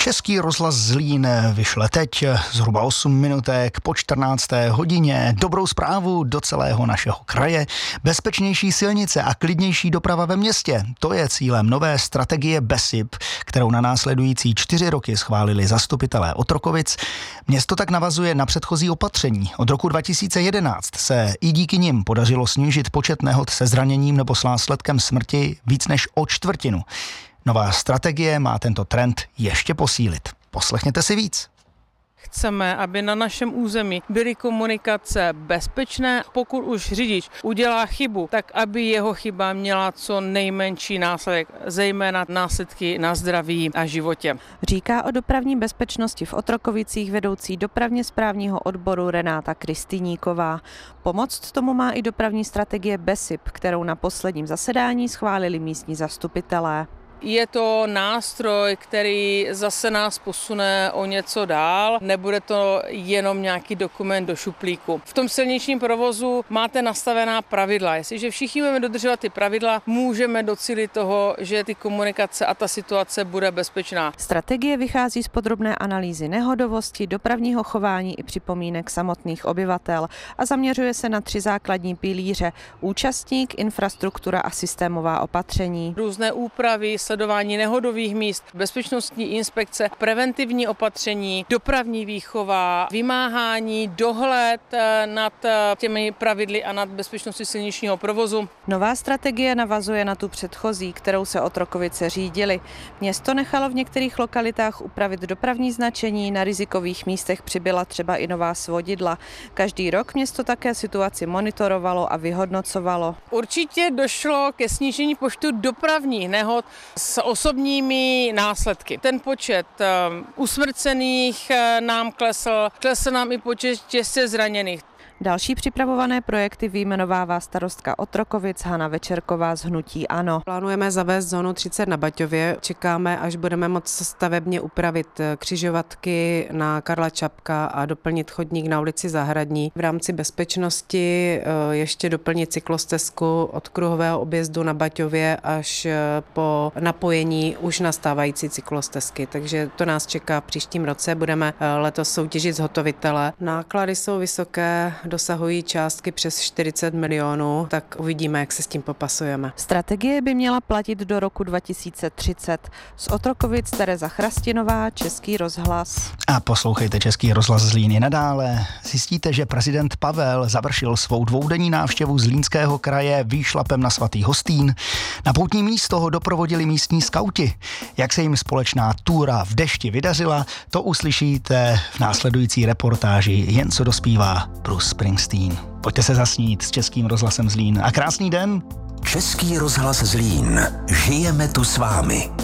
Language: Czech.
Český rozhlas Zlín vyšle teď zhruba 8 minutek po 14. hodině dobrou zprávu do celého našeho kraje. Bezpečnější silnice a klidnější doprava ve městě. To je cílem nové strategie BESIP, kterou na následující 4 roky schválili zastupitelé Otrokovic. Město tak navazuje na předchozí opatření. Od roku 2011 se i díky nim podařilo snížit počet nehod se zraněním nebo s následkem smrti víc než o čtvrtinu. Nová strategie má tento trend ještě posílit. Poslechněte si víc. Chceme, aby na našem území byly komunikace bezpečné. Pokud už řidič udělá chybu, tak aby jeho chyba měla co nejmenší následek, zejména následky na zdraví a životě. Říká o dopravní bezpečnosti v Otrokovicích vedoucí dopravně správního odboru Renáta Kristýníková. Pomoct tomu má i dopravní strategie BESIP, kterou na posledním zasedání schválili místní zastupitelé. Je to nástroj, který zase nás posune o něco dál. Nebude to jenom nějaký dokument do šuplíku. V tom silničním provozu máte nastavená pravidla. Jestliže všichni budeme dodržovat ty pravidla, můžeme docílit toho, že ty komunikace a ta situace bude bezpečná. Strategie vychází z podrobné analýzy nehodovosti, dopravního chování i připomínek samotných obyvatel a zaměřuje se na 3 základní pilíře: účastník, infrastruktura a systémová opatření. Různé úpravy, sledování nehodových míst, bezpečnostní inspekce, preventivní opatření, dopravní výchova, vymáhání, dohled nad těmi pravidly a nad bezpečností silničního provozu. Nová strategie navazuje na tu předchozí, kterou se Otrokovice řídily. Město nechalo v některých lokalitách upravit dopravní značení, na rizikových místech přibyla třeba i nová svodidla. Každý rok město také situaci monitorovalo a vyhodnocovalo. Určitě došlo ke snížení počtu dopravních nehod s osobními následky. Ten počet usmrcených nám klesl nám i počet těžce zraněných. Další připravované projekty vyjmenovává starostka Otrokovic Hana Večerková z hnutí ANO. Plánujeme zavést zónu 30 na Baťově. Čekáme, až budeme moct stavebně upravit křižovatky na Karla Čapka a doplnit chodník na ulici Zahradní. V rámci bezpečnosti ještě doplnit cyklostezku od kruhového objezdu na Baťově až po napojení už nastávající cyklostezky. Takže to nás čeká v příštím roce. Budeme letos soutěžit zhotovitele. Náklady jsou vysoké, dosahují částky přes 40 milionů, tak uvidíme, jak se s tím popasujeme. Strategie by měla platit do roku 2030. Z Otrokovic Tereza Chrastinová, Český rozhlas. A poslouchejte Český rozhlas Zlín i nadále. Zjistíte, že prezident Pavel završil svou 2denní návštěvu Zlínského kraje výšlapem na svatý Hostín. Na poutní místo ho doprovodili místní skauti. Jak se jim společná túra v dešti vydařila, to uslyšíte v následující reportáži Jen co dospívá Bruce Springsteen. Pojďte se zasnít s Českým rozhlasem Zlín a krásný den. Český rozhlas Zlín. Žijeme tu s vámi.